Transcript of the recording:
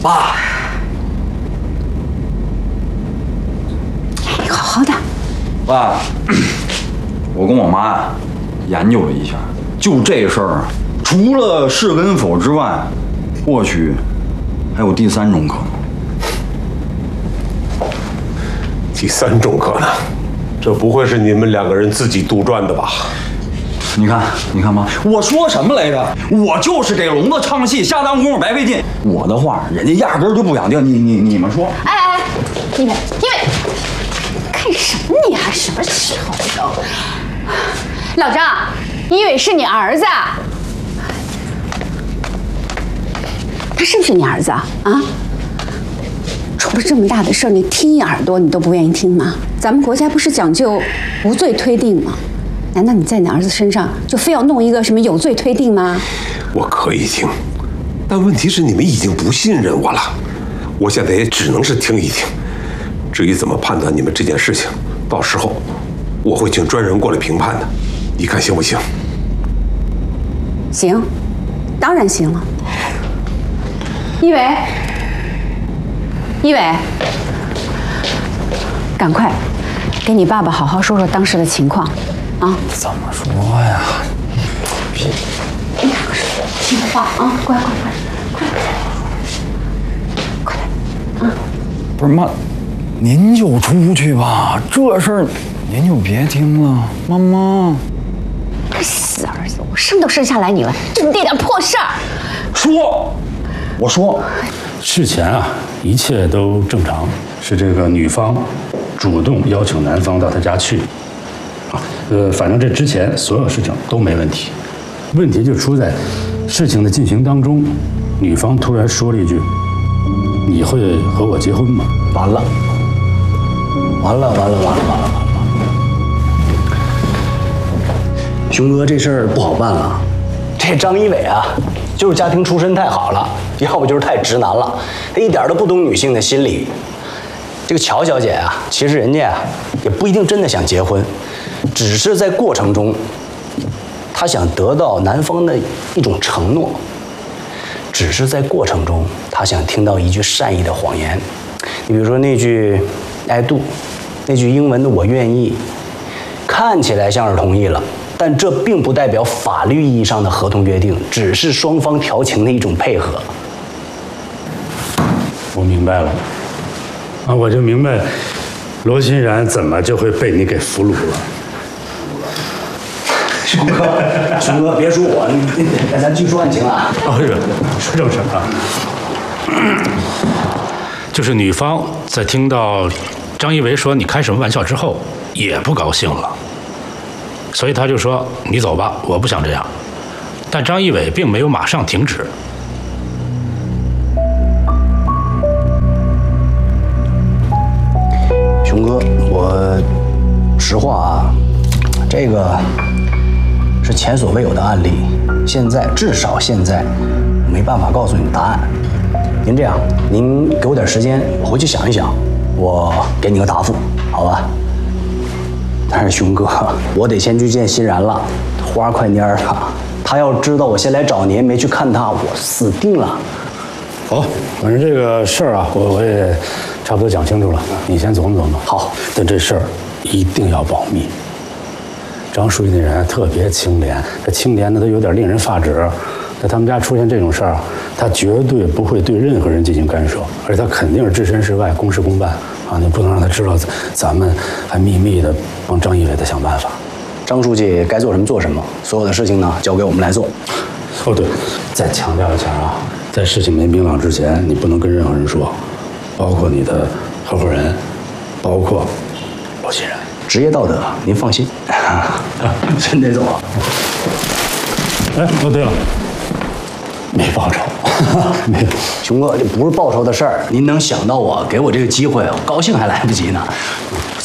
爸， 你好好的。 爸，我跟我妈呀研究了一下，就这事儿，除了是跟否之外，或许还有第3种可能。 第3种可能，这不会是你们2个人自己杜撰的吧？ 你看妈，我说什么来着？我就是给聋子唱戏，瞎当功夫白费劲。我的话，人家压根儿就不想听。你们说？ 哎，因为干什么你还什么时候都？老张，一伟是你儿子，他是不是你儿子啊？啊？出了这么大的事儿，你听一耳朵你都不愿意听吗？咱们国家不是讲究无罪推定吗？难道你在你儿子身上就非要弄一个什么有罪推定吗？ 我可以听，但问题是你们已经不信任我了，我现在也只能是听一听。至于怎么判断你们这件事情，到时候我会请专人过来评判的，你看行不行？ 行，当然行了。一伟，赶快给你爸爸好好说说当时的情况，啊？ 怎么说呀？ 你听话啊，快来，啊！ 不是妈，您就出去吧，这事儿您就别听了，妈妈。 死儿子，我生都生下来你了，就你这点破事儿！ 我说， 事前啊，一切都正常，是这个女方主动邀请男方到她家去，反正这之前所有事情都没问题，问题就出在事情的进行当中，女方突然说了一句：“你会和我结婚吗？” 完了！熊哥，这事儿不好办了。这张一伟啊，就是家庭出身太好了，要不就是太直男了，他一点都不懂女性的心理。这个乔小姐啊，其实人家啊也不一定真的想结婚，只是在过程中，她想得到男方的一种承诺，只是在过程中，她想听到一句善意的谎言。你比如说那句 "I do"， 那句英文的"我愿意"，看起来像是同意了。但这并不代表法律意义上的合同约定，只是双方调情的一种配合。 我明白了，啊，我就明白罗欣然怎么就会被你给俘虏了。 熊哥，别说我，咱继续说案情啊。 哦，是正事啊。就是女方在听到张一伟说你开什么玩笑之后，也不高兴了。所以他就说：“你走吧，我不想这样。”但张一伟并没有马上停止。 熊哥，我实话啊，这个是前所未有的案例，至少现在没办法告诉你答案。您这样，您给我点时间，我回去想一想，我给你个答复，好吧？但是熊哥，我得先去见欣然了，花快蔫儿了。他要知道我先来找您，没去看他，我死定了。 好，反正这个事儿啊，我也差不多讲清楚了，你先琢磨琢磨。 好， 但这事儿一定要保密。张书记那人特别清廉，这清廉的都有点令人发指。在他们家出现这种事儿，他绝对不会对任何人进行干涉，而且他肯定是置身事外，公事公办啊！你不能让他知道咱们还秘密的帮张一伟的想办法。 张书记该做什么做什么，所有的事情呢交给我们来做。 哦，对，再强调一下啊，在事情没明朗之前，你不能跟任何人说，包括你的合伙人，包括罗欣然。 职业道德，您放心。真得走啊！ 哎，哦对了。没报酬，没有。 熊哥，这不是报酬的事儿，您能想到我，给我这个机会，我高兴还来不及呢。